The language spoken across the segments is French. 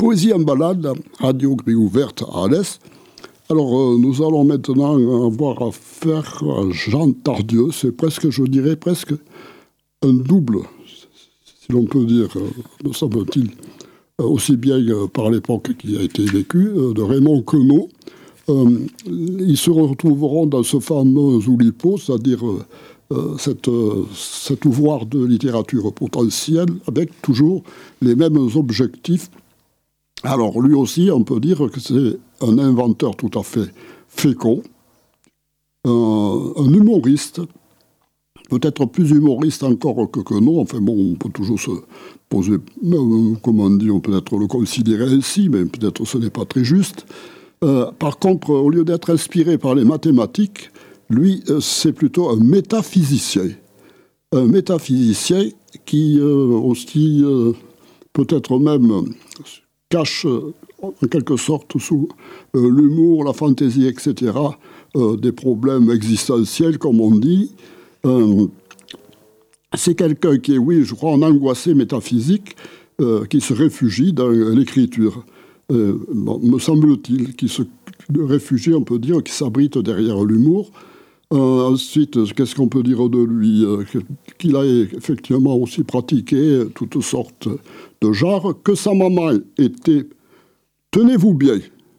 Poésie en balade, Radio Grille Ouverte à Alès. Alors, nous allons maintenant avoir affaire à Jean Tardieu. C'est presque, je dirais, presque un double, si l'on peut dire, me semble-t-il, aussi bien par l'époque qui a été vécue, de Raymond Queneau. Ils se retrouveront dans ce fameux Oulipo, c'est-à-dire cet ouvroir de littérature potentielle, avec toujours les mêmes objectifs. Alors, lui aussi, on peut dire que c'est un inventeur tout à fait fécond, un humoriste, peut-être plus humoriste encore que Queneau. Enfin bon, on peut toujours se poser, comment on dit, on peut peut-être le considérer ainsi, mais peut-être ce n'est pas très juste. Par contre, au lieu d'être inspiré par les mathématiques, lui, c'est plutôt un métaphysicien. Un métaphysicien qui aussi, peut-être même, cache en quelque sorte sous l'humour, la fantaisie, etc., des problèmes existentiels, comme on dit. C'est quelqu'un qui est, oui, je crois, en angoissé métaphysique, qui se réfugie dans l'écriture. Me semble-t-il, qui se réfugie, on peut dire, qui s'abrite derrière l'humour. Ensuite, qu'est-ce qu'on peut dire de lui? Qu'il a effectivement aussi pratiqué toutes sortes de genres, que sa maman était, tenez-vous bien,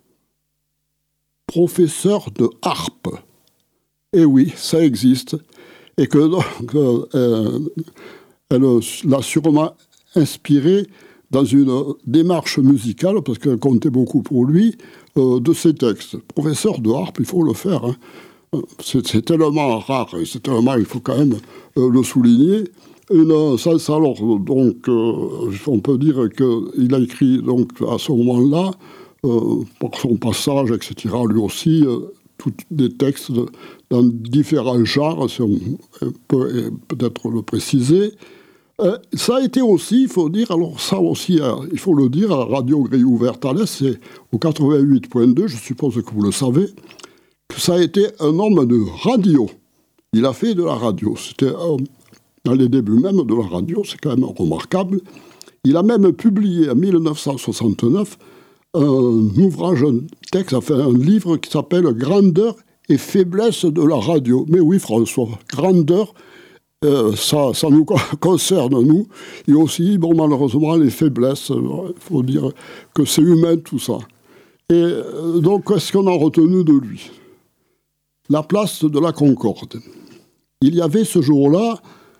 professeur de harpe. Et oui, ça existe. Et que donc, elle l'a sûrement inspiré dans une démarche musicale, parce qu'elle comptait beaucoup pour lui, de ses textes. Professeur de harpe, il faut le faire, hein. C'est tellement rare, et c'est tellement, il faut quand même le souligner. Alors, donc, on peut dire qu'il a écrit donc, à ce moment-là, par son passage, etc., lui aussi, tous des textes dans différents genres, si on peut peut-être le préciser. Ça a été aussi, il faut dire, alors ça aussi, il faut le dire, à Radio Grille Ouverte à l'Est, c'est au 88.2, je suppose que vous le savez, que ça a été un homme de radio. Il a fait de la radio. C'était dans les débuts même de la radio, c'est quand même remarquable. Il a même publié en 1969 un ouvrage, un texte, enfin un livre qui s'appelle « Grandeur et faiblesse de la radio ». Mais oui, François, grandeur, ça nous concerne, nous. Et aussi, bon, malheureusement, les faiblesses, il faut dire que c'est humain tout ça. Et donc, qu'est-ce qu'on a retenu de lui ? La place de la Concorde. Il n'y avait ce jour-là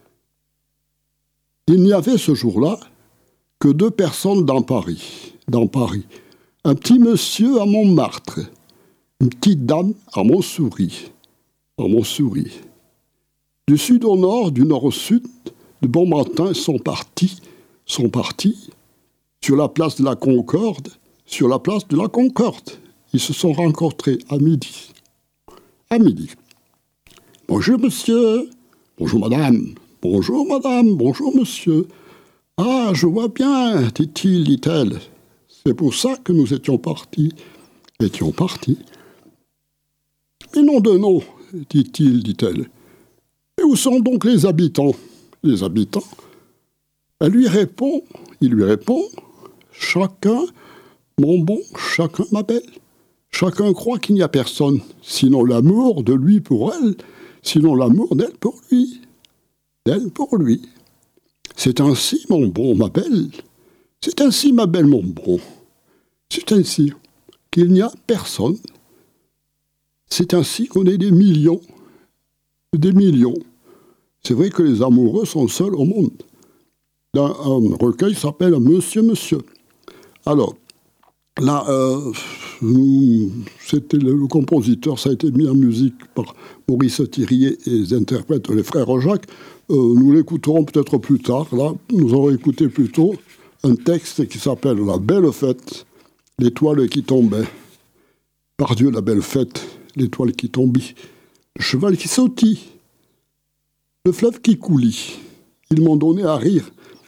que 2 personnes dans Paris. Un petit monsieur à Montmartre, une petite dame à Montsouris. Du sud au nord, du nord au sud, de bon matin, sont partis sur la place de la Concorde, Ils se sont rencontrés à midi. Bonjour monsieur, bonjour madame, bonjour monsieur. Ah, je vois bien, dit-elle. C'est pour ça que nous étions partis. Mais nom de nom, dit-elle. Et où sont donc les habitants? Il lui répond, chacun, mon bon, chacun ma belle. Chacun croit qu'il n'y a personne, sinon l'amour de lui pour elle, sinon l'amour d'elle pour lui. C'est ainsi, mon bon, ma belle. C'est ainsi, ma belle, mon bon. C'est ainsi qu'il n'y a personne. C'est ainsi qu'on est des millions. C'est vrai que les amoureux sont seuls au monde. Dans un recueil qui s'appelle « Monsieur ». Alors, là, c'était le compositeur, ça a été mis en musique par Maurice Thiriet et les interprètes, les frères Jacques. Nous l'écouterons peut-être plus tard. Là, nous aurons écouté plutôt un texte qui s'appelle « La belle fête, l'étoile qui tombait ». Par Dieu, la belle fête, l'étoile qui tombit, le cheval qui sautit, le fleuve qui coulit. Ils m'ont donné à rire,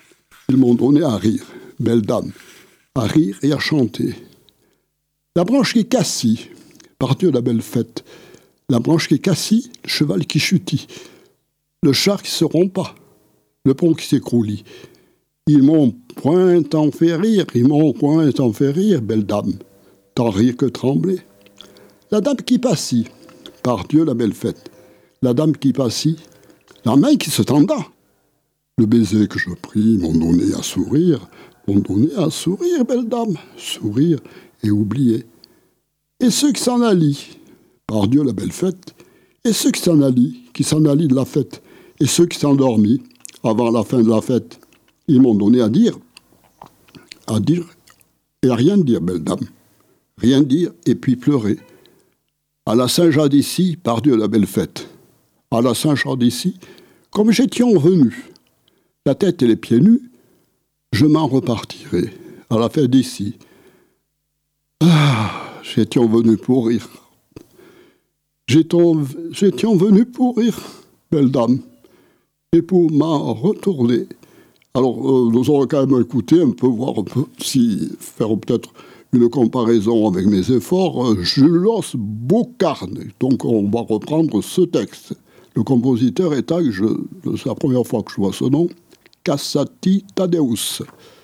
belle dame, à rire et à chanter. La branche qui cassie, par Dieu la belle fête, la branche qui cassie, le cheval qui chutit, le char qui se rompt pas, le pont qui s'écroulit. Ils m'ont point en fait rire, belle dame, tant rire que trembler. La dame qui passit, par Dieu la belle fête, la dame qui passit, la main qui se tenda. Le baiser que je pris m'ont donné à sourire, belle dame, sourire et oublier. Et ceux qui s'en allient, par Dieu la belle fête, et ceux qui s'en allient de la fête, et ceux qui s'endormis avant la fin de la fête, ils m'ont donné à dire, et à rien dire, belle dame, rien dire, et puis pleurer. À la Saint-Jean d'ici, par Dieu la belle fête, à la Saint-Jean d'ici, comme j'étions venu, la tête et les pieds nus, je m'en repartirai à la fête d'ici. Ah, j'étions venu pour rire. J'étions venu pour rire, belle dame, et pour m'en retourner. Alors, nous aurons quand même écouté un peu, voir un peu, faire peut-être une comparaison avec mes efforts. Julos Bocarne. Donc, on va reprendre ce texte. Le compositeur est, c'est la première fois que je vois ce nom, Cassati Tadeus.